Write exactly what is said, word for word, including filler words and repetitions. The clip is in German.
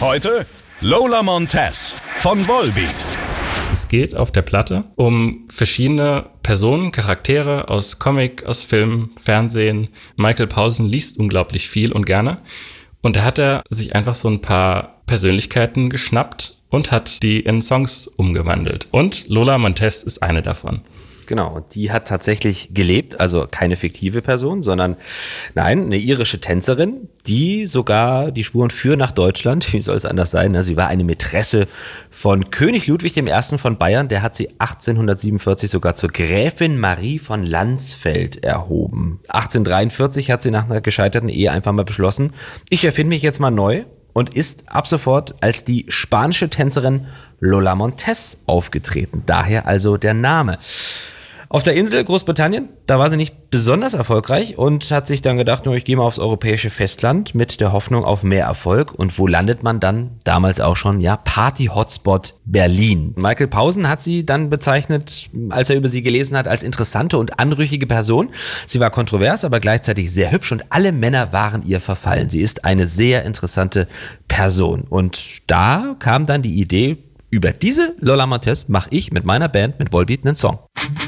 Heute Lola Montez von Volbeat. Es geht auf der Platte um verschiedene Personen, Charaktere aus Comic, aus Film, Fernsehen. Michael Pausen liest unglaublich viel und gerne. Und da hat er sich einfach so ein paar Persönlichkeiten geschnappt und hat die in Songs umgewandelt. Und Lola Montez ist eine davon. Genau, und die hat tatsächlich gelebt, also keine fiktive Person, sondern nein, eine irische Tänzerin, die sogar die Spuren führen nach Deutschland. Wie soll es anders sein? Sie war eine Mätresse von König Ludwig der Erste von Bayern. Der hat sie achtzehnhundertsiebenundvierzig sogar zur Gräfin Marie von Landsfeld erhoben. achtzehnhundertdreiundvierzig hat sie nach einer gescheiterten Ehe einfach mal beschlossen, ich erfinde mich jetzt mal neu. Und ist ab sofort als die spanische Tänzerin Lola Montez aufgetreten. Daher also der Name. Auf der Insel Großbritannien, da war sie nicht besonders erfolgreich und hat sich dann gedacht, ich gehe mal aufs europäische Festland mit der Hoffnung auf mehr Erfolg. Und wo landet man dann? Damals auch schon, ja, Party-Hotspot Berlin. Michael Pausen hat sie dann bezeichnet, als er über sie gelesen hat, als interessante und anrüchige Person. Sie war kontrovers, aber gleichzeitig sehr hübsch und alle Männer waren ihr verfallen. Sie ist eine sehr interessante Person. Und da kam dann die Idee, über diese Lola Montez mache ich mit meiner Band, mit Volbeat, einen Song.